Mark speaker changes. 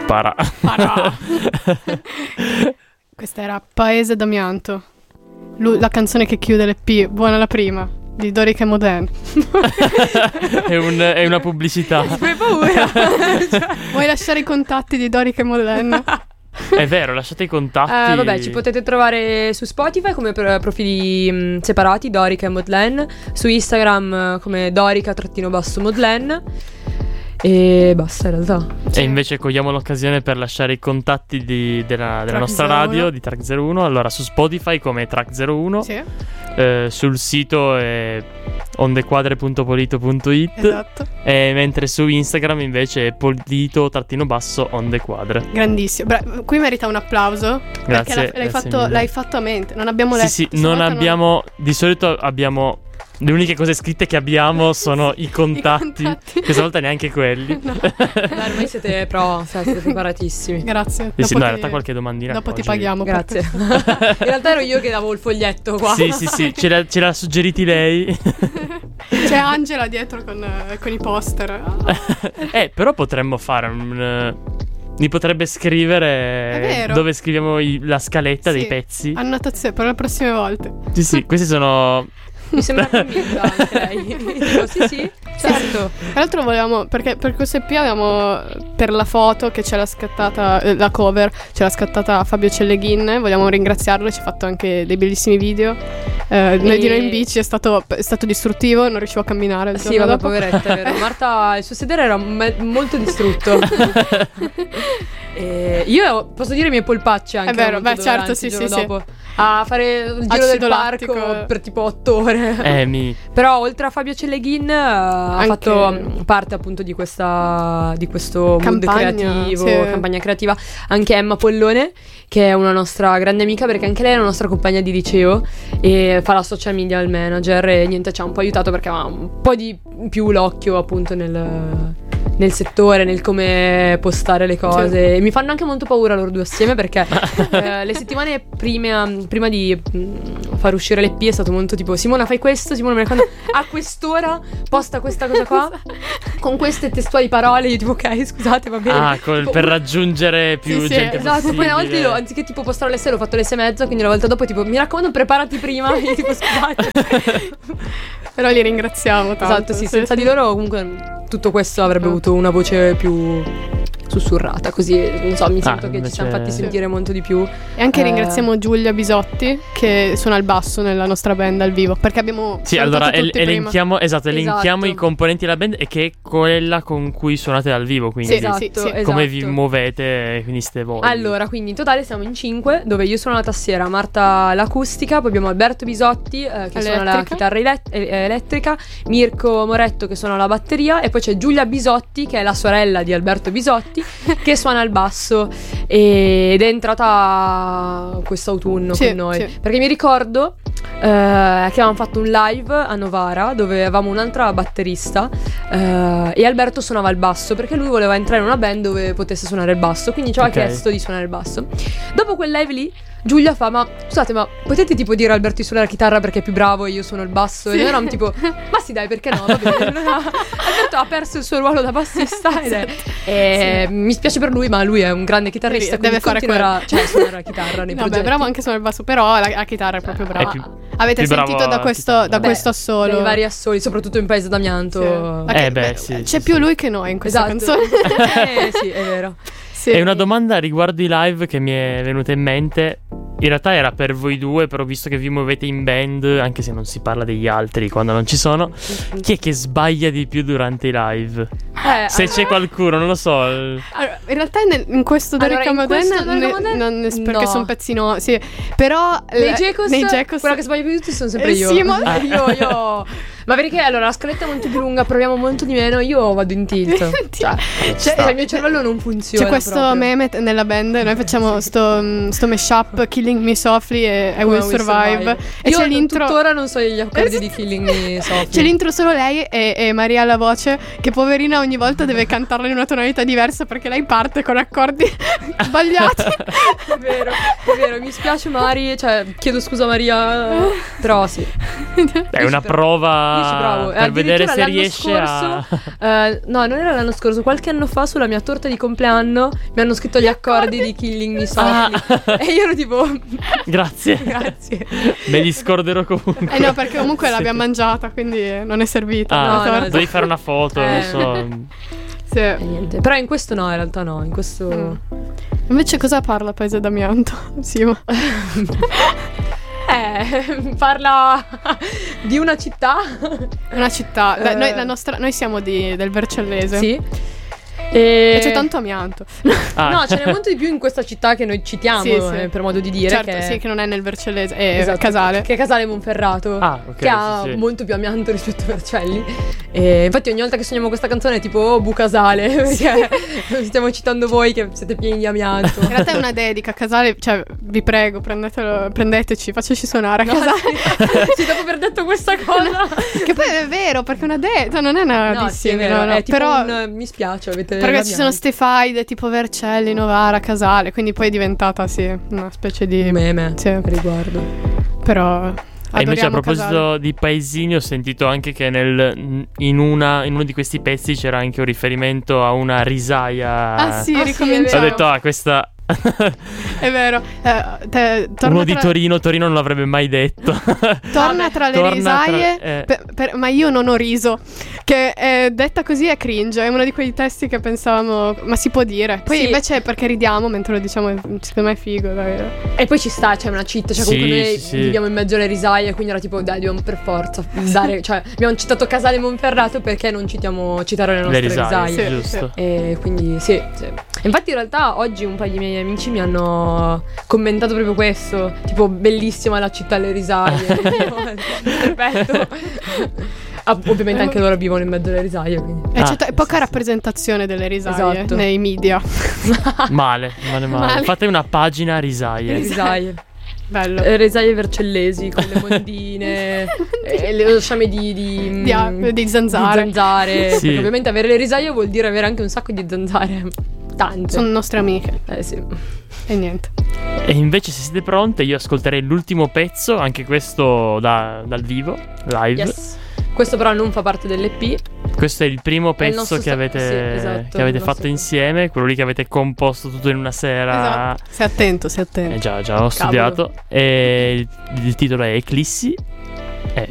Speaker 1: Spara.
Speaker 2: Questa era Paese d'Amianto, la canzone che chiude l'EP. Buona la prima, di Dorica e Modène.
Speaker 1: È una pubblicità.
Speaker 3: Fai paura.
Speaker 2: Vuoi lasciare i contatti di Dorica e Modène?
Speaker 1: È vero, lasciate i contatti.
Speaker 3: Vabbè, ci potete trovare su Spotify come profili separati, Dorica e Modène. Su Instagram come Dorica_Modène. E basta, in realtà.
Speaker 1: E invece cogliamo l'occasione per lasciare i contatti della nostra radio di Track 01. Allora, su Spotify come Track 01,
Speaker 2: Sì.
Speaker 1: Sul sito è ondequadre.polito.it.
Speaker 2: Esatto.
Speaker 1: E mentre su Instagram invece è polito_ondequadre.
Speaker 2: Grandissimo. Qui merita un applauso.
Speaker 1: Grazie,
Speaker 2: Perché
Speaker 1: grazie
Speaker 2: l'hai fatto a mente. Non abbiamo letto.
Speaker 1: Sì,
Speaker 2: Questa
Speaker 1: non
Speaker 2: volta
Speaker 1: abbiamo. Di solito abbiamo. Le uniche cose scritte che abbiamo sono i contatti. Questa volta neanche quelli.
Speaker 2: No.
Speaker 3: Dai, ormai siete preparatissimi.
Speaker 2: Grazie.
Speaker 1: Sì, in
Speaker 2: Dopo
Speaker 1: realtà qualche domandina.
Speaker 2: Dopo ti
Speaker 1: oggi.
Speaker 2: paghiamo. per
Speaker 3: Grazie.
Speaker 2: questo.
Speaker 3: In realtà ero io che davo il foglietto qua.
Speaker 1: Sì, ce l'ha suggeriti lei.
Speaker 2: C'è Angela dietro con i poster.
Speaker 1: Però potremmo fare mi potrebbe scrivere
Speaker 2: È vero.
Speaker 1: dove scriviamo la scaletta
Speaker 2: Sì.
Speaker 1: dei pezzi.
Speaker 2: Annotazione per le prossime volte.
Speaker 1: Sì, questi sono.
Speaker 3: Mi sembra convinta anche lei. Dico, sì, certo.
Speaker 2: Tra l'altro volevamo, perché per questo EP avevamo, per la foto che ce l'ha scattata, la cover ce l'ha scattata Fabio Celleghin. Vogliamo ringraziarlo, ci ha fatto anche dei bellissimi video. Noi di noi in bici è stato distruttivo, non riuscivo a camminare il
Speaker 3: Sì,
Speaker 2: giorno
Speaker 3: vabbè,
Speaker 2: dopo.
Speaker 3: poveretta, è vero. Marta, il suo sedere era molto distrutto. Io posso dire i miei polpacci anche.
Speaker 2: È vero,
Speaker 3: molto
Speaker 2: beh, certo,
Speaker 3: doloranti
Speaker 2: sì,
Speaker 3: il giorno
Speaker 2: sì,
Speaker 3: dopo. A fare il giro
Speaker 2: Acido
Speaker 3: del
Speaker 2: lattico.
Speaker 3: parco per tipo 8 ore. Però oltre a Fabio Celleghin ha
Speaker 2: Anche-
Speaker 3: fatto parte appunto di questo mood
Speaker 2: Campagna,
Speaker 3: creativo,
Speaker 2: sì.
Speaker 3: campagna creativa, anche Emma Pollone, che è una nostra grande amica, perché anche lei è una nostra compagna di liceo e fa la social media manager e niente, ci ha un po' aiutato perché aveva un po' di più l'occhio appunto nel settore, nel come postare le cose. E mi fanno anche molto paura loro due assieme perché le settimane prima di far uscire l'EP è stato molto tipo: Simona fai questo, Simona mi raccomando a quest'ora posta questa cosa qua con queste testuali parole. Io tipo ok, scusate, va bene.
Speaker 1: Per raggiungere più
Speaker 2: Sì,
Speaker 1: gente
Speaker 3: Esatto, poi una volta
Speaker 1: possibile.
Speaker 3: anziché tipo postare alle 6 l'ho fatto alle 6:30, quindi la volta dopo tipo mi raccomando preparati prima. Io tipo scusate.
Speaker 2: Però li ringraziamo tanto.
Speaker 3: Esatto, sì, senza di loro comunque tutto questo avrebbe avuto una voce più sussurrata, così non so, mi sento che ci siamo fatti sentire molto di più.
Speaker 2: E anche ringraziamo Giulia Bisotti che suona il basso nella nostra band dal vivo, perché abbiamo
Speaker 1: Sì,
Speaker 2: salutato
Speaker 1: allora
Speaker 2: tutti prima.
Speaker 1: elenchiamo i componenti della band e che è quella con cui suonate dal vivo, quindi
Speaker 2: Sì,
Speaker 3: Esatto,
Speaker 2: sì.
Speaker 1: come
Speaker 3: esatto.
Speaker 1: vi muovete, quindi ste voi.
Speaker 3: Allora, quindi in totale siamo in 5, dove io suono la tastiera, Marta l'acustica, poi abbiamo Alberto Bisotti che suona la chitarra elettrica, Mirko Moretto che suona la batteria e poi c'è Giulia Bisotti che è la sorella di Alberto Bisotti che suona il basso ed è entrata quest'autunno
Speaker 2: Sì,
Speaker 3: con noi.
Speaker 2: sì.
Speaker 3: Perché mi ricordo che avevamo fatto un live a Novara dove avevamo un'altra batterista e Alberto suonava il basso perché lui voleva entrare in una band dove potesse suonare il basso, quindi ci aveva chiesto di suonare il basso. Dopo quel live lì Giulia fa: ma scusate, ma potete tipo dire a Alberto di suonare la chitarra perché è più bravo e io suono il basso? E noi eravamo tipo: ma sì dai, perché no, va bene. Alberto ha perso il suo ruolo da bassista mi spiace per lui, ma lui è un grande chitarrista,
Speaker 2: Deve
Speaker 3: quindi
Speaker 2: fare
Speaker 3: continuerà, suonare la chitarra nei
Speaker 2: Vabbè,
Speaker 3: progetti.
Speaker 2: bravo anche suonare il basso, però la chitarra è proprio brava. Avete
Speaker 1: più
Speaker 2: sentito
Speaker 1: bravo
Speaker 2: da
Speaker 1: a
Speaker 2: questo,
Speaker 1: chitarra.
Speaker 2: da questo assolo?
Speaker 3: Dei vari assoli, soprattutto in Paese d'Amianto.
Speaker 2: C'è
Speaker 1: sì,
Speaker 2: più
Speaker 1: sì.
Speaker 2: lui che noi in questa
Speaker 3: Esatto.
Speaker 2: canzone.
Speaker 3: Sì, è vero.
Speaker 2: Sì.
Speaker 1: E una domanda riguardo i live che mi è venuta in mente. In realtà era per voi due, però visto che vi muovete in band, anche se non si parla degli altri quando non ci sono, chi è che sbaglia di più durante i live? Se c'è qualcuno, non lo so.
Speaker 2: Allora, in realtà in questo Dorica Modène perché sono pezzino, sì, però
Speaker 3: nei Jacos quella che sbaglia più di tutti sono sempre io.
Speaker 2: Sì, ma
Speaker 3: io ma perché allora la scaletta è molto più lunga, proviamo molto di meno, io vado in tilt. Cioè il mio cervello non funziona.
Speaker 2: C'è questo
Speaker 3: proprio.
Speaker 2: meme nella band, noi facciamo sto mashup Killing Me Softly e I Will Survive. E
Speaker 3: io
Speaker 2: c'è l'intro,
Speaker 3: tuttora non so gli accordi di Killing Me Softly.
Speaker 2: c'è l'intro solo lei e Maria alla voce, che poverina ogni volta deve cantarla in una tonalità diversa perché lei parte con accordi sbagliati.
Speaker 3: È vero, mi spiace Mari, cioè chiedo scusa Maria, però sì.
Speaker 1: È una prova
Speaker 3: ci provo.
Speaker 1: per vedere se
Speaker 3: Addirittura
Speaker 1: riesce
Speaker 3: l'anno scorso, no, non era l'anno scorso, qualche anno fa sulla mia torta di compleanno mi hanno scritto gli accordi di Killing Me Softly. E io ero tipo
Speaker 1: Grazie.
Speaker 3: grazie.
Speaker 1: Me li scorderò comunque.
Speaker 2: No, perché comunque
Speaker 1: Sì.
Speaker 2: l'abbiamo mangiata, quindi non è servita.
Speaker 1: Ah,
Speaker 2: la
Speaker 3: no,
Speaker 2: torta.
Speaker 3: esatto.
Speaker 1: devi fare una foto, non so.
Speaker 2: Sì.
Speaker 3: E niente. Però in questo no, in realtà no, in questo
Speaker 2: Invece cosa parla Paese d'Amianto? Simo.
Speaker 3: parla di una città.
Speaker 2: Una città. Beh,
Speaker 3: Eh.
Speaker 2: noi siamo del Vercellese.
Speaker 3: Sì.
Speaker 2: E c'è tanto amianto.
Speaker 1: Ah.
Speaker 3: No, ce n'è molto di più in questa città che noi citiamo,
Speaker 2: Sì, sì.
Speaker 3: per modo di dire.
Speaker 2: Certo,
Speaker 3: che
Speaker 2: sì, che non è nel Vercellese, è
Speaker 3: Esatto,
Speaker 2: Casale.
Speaker 3: Che è Casale Monferrato.
Speaker 1: Ah, ok,
Speaker 3: che ha
Speaker 1: sì, sì.
Speaker 3: molto più amianto rispetto a Vercelli. E infatti ogni volta che suoniamo questa canzone è tipo oh, Bucasale. Perché stiamo citando voi che siete pieni di amianto.
Speaker 2: In realtà è una dedica a Casale, cioè vi prego, prendeteci, facciaci suonare a Casale.
Speaker 3: Sì, dopo aver detto questa cosa.
Speaker 2: Che poi è vero, perché è una dedica, non è una
Speaker 3: No, sì, è
Speaker 2: dissing,
Speaker 3: vero,
Speaker 2: no,
Speaker 3: è tipo
Speaker 2: però
Speaker 3: mi spiace, avete
Speaker 2: perché ci sono
Speaker 3: l'amianto.
Speaker 2: ste faide tipo Vercelli, Novara, Casale, quindi poi è diventata sì, una specie di
Speaker 3: un meme
Speaker 2: Sì.
Speaker 3: a riguardo.
Speaker 2: Però
Speaker 1: E invece a
Speaker 2: adoriamo
Speaker 1: proposito
Speaker 2: Casale.
Speaker 1: di paesini ho sentito anche che in uno di questi pezzi c'era anche un riferimento a una risaia.
Speaker 2: Ah sì,
Speaker 3: Ah, sì, è
Speaker 1: Ho
Speaker 2: ricominciamo.
Speaker 3: vero.
Speaker 1: detto, questa
Speaker 2: È vero. Torna
Speaker 1: uno di
Speaker 2: tra-
Speaker 1: Torino non l'avrebbe mai detto.
Speaker 2: Torna tra le
Speaker 1: Torna
Speaker 2: risaie,
Speaker 1: tra-
Speaker 2: ma io non ho riso. Che detta così è cringe. È uno di quei testi che pensavamo, ma si può dire. Poi
Speaker 3: Sì.
Speaker 2: invece perché ridiamo mentre lo diciamo, secondo me è figo. Dai.
Speaker 3: E poi ci sta, c'è una cheat, cioè
Speaker 1: Sì,
Speaker 3: comunque noi
Speaker 1: sì, sì.
Speaker 3: viviamo in mezzo alle risaie, quindi era tipo dai, dobbiamo per forza dare, cioè abbiamo citato Casale Monferrato perché non citare le nostre
Speaker 1: Le risaie,
Speaker 2: Sì,
Speaker 1: giusto.
Speaker 3: E quindi sì. Infatti in realtà oggi un paio di miei amici mi hanno commentato proprio questo, tipo bellissima la città alle risaie. Perfetto. Ovviamente anche loro vivono in mezzo alle risaie, quindi.
Speaker 2: E c'è
Speaker 1: Ah,
Speaker 2: poca
Speaker 1: sì.
Speaker 2: rappresentazione delle risaie
Speaker 3: Esatto.
Speaker 2: nei media.
Speaker 1: Male.
Speaker 2: Male.
Speaker 1: Fate una pagina risaie.
Speaker 3: Risaie.
Speaker 2: Bello.
Speaker 3: Risaie vercellesi con le mondine e le sciame
Speaker 2: Di zanzare.
Speaker 3: Sì.
Speaker 1: Sì.
Speaker 3: Perché ovviamente avere le risaie vuol dire avere anche un sacco di zanzare. Tante.
Speaker 2: Sono nostre amiche.
Speaker 3: Sì.
Speaker 2: E niente.
Speaker 1: E invece se siete pronte io ascolterei l'ultimo pezzo, anche questo dal vivo, live.
Speaker 3: Yes. Questo però non fa parte dell'EP.
Speaker 1: Questo è il primo
Speaker 3: È il
Speaker 1: pezzo
Speaker 3: nostro
Speaker 1: che avete,
Speaker 3: sì, esatto,
Speaker 1: che avete
Speaker 3: il
Speaker 1: fatto
Speaker 3: nostro-
Speaker 1: insieme, quello lì che avete composto tutto in una sera.
Speaker 2: Esatto. Sei attento.
Speaker 1: Già, ho studiato. E il titolo è Eclissi.